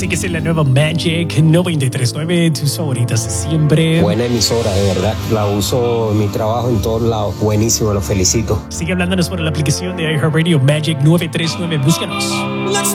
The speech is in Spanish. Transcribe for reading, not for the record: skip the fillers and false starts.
Sigues en la nueva Magic 93.9, tus favoritas de siempre. Buena emisora, de verdad. La uso en mi trabajo en todos lados. Buenísimo, los felicito. Sigue hablándonos por la aplicación de iHeartRadio Magic 939. Búscanos.